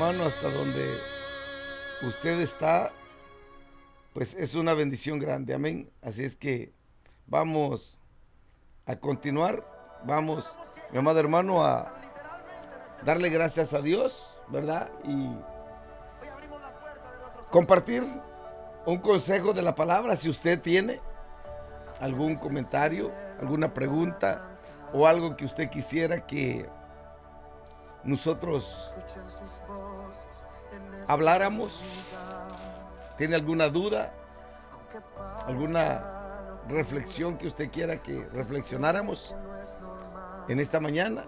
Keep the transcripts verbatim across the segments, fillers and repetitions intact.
hermano, hasta donde usted está, pues es una bendición grande, amén. Así es que vamos a continuar, vamos, mi amado hermano, a darle gracias a Dios, ¿verdad? Y compartir un consejo de la palabra, si usted tiene algún comentario, alguna pregunta o algo que usted quisiera que nosotros habláramos, tiene alguna duda, alguna reflexión que usted quiera que reflexionáramos en esta mañana,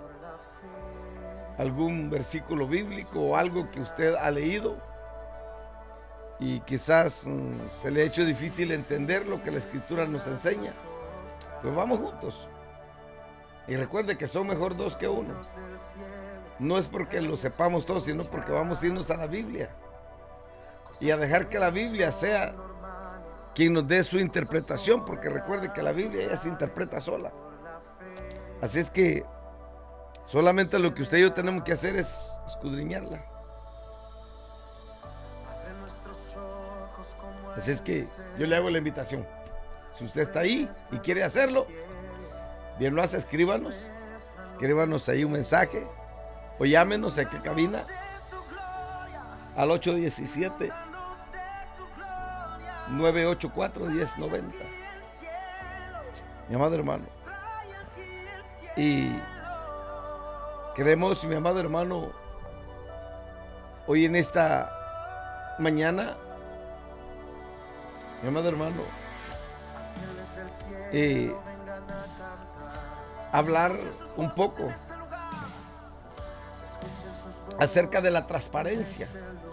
algún versículo bíblico o algo que usted ha leído y quizás mmm, se le ha hecho difícil entender lo que la escritura nos enseña, pues vamos juntos. Y recuerde que son mejor dos que uno. No es porque lo sepamos todos, sino porque vamos a irnos a la Biblia y a dejar que la Biblia sea quien nos dé su interpretación, porque recuerde que la Biblia ya se interpreta sola. Así es que solamente lo que usted y yo tenemos que hacer es escudriñarla. Así es que yo le hago la invitación. Si usted está ahí y quiere hacerlo, bien lo hace, escríbanos. Escríbanos ahí un mensaje o llámenos a qué cabina al ocho uno siete, nueve ocho cuatro, uno cero nueve cero. Mi amado hermano. Y queremos, mi amado hermano, hoy en esta mañana, mi amado hermano, eh, hablar un poco acerca de la transparencia,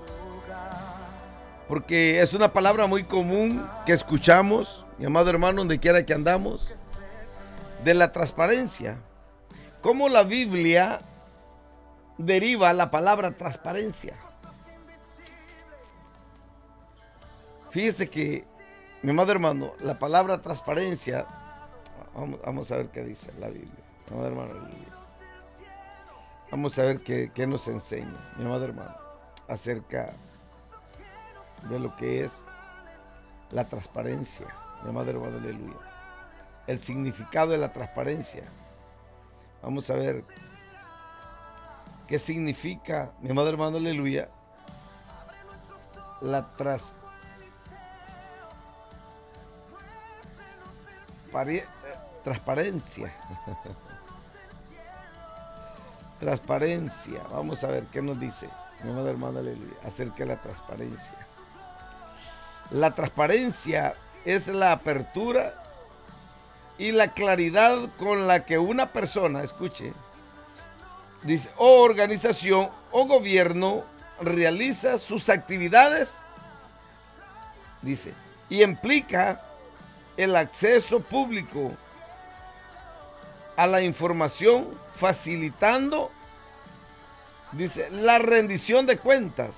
porque es una palabra muy común que escuchamos, mi amado hermano, donde quiera que andamos, de la transparencia. ¿Cómo la Biblia deriva la palabra transparencia? Fíjese que, mi amado hermano, la palabra transparencia, vamos, vamos a ver qué dice la Biblia, mi amado hermano, vamos a ver qué, qué nos enseña, mi amado hermano, acerca de lo que es la transparencia, mi amado hermano, aleluya. El significado de la transparencia. Vamos a ver qué significa, mi amado hermano, aleluya, la transparencia. Transparencia. Transparencia. Vamos a ver qué nos dice, mi amado hermano, aleluya, acerca de la transparencia. La transparencia es la apertura y la claridad con la que una persona, escuche, dice, o organización o gobierno realiza sus actividades, dice, y implica el acceso público a la información, facilitando, dice, la rendición de cuentas,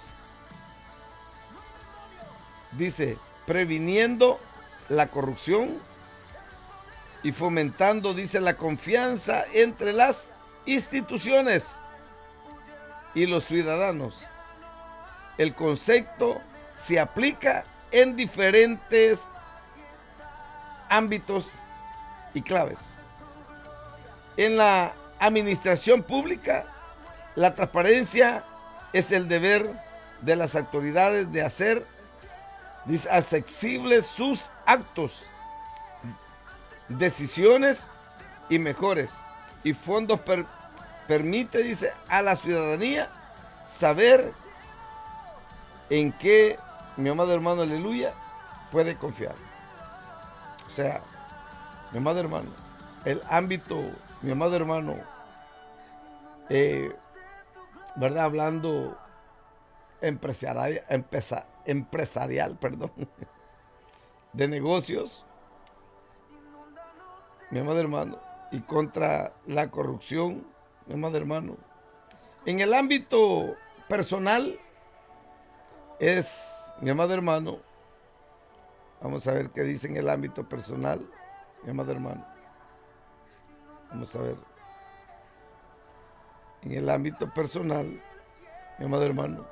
dice, previniendo la corrupción y fomentando, dice, la confianza entre las instituciones y los ciudadanos. El concepto se aplica en diferentes ámbitos y claves. En la administración pública, la transparencia es el deber de las autoridades de hacer, dice, accesibles sus actos, decisiones y mejores y fondos per, permite, dice, a la ciudadanía saber en qué, mi amado hermano, aleluya, puede confiar. O sea, mi amado hermano, el ámbito, mi amado hermano, eh, ¿verdad? Hablando empresarial, empresa, empresarial, perdón, de negocios, mi amado hermano, y contra la corrupción, mi amado hermano. En el ámbito personal es, mi amado hermano, vamos a ver qué dice en el ámbito personal, mi amado hermano. Vamos a ver. En el ámbito personal, mi amado hermano,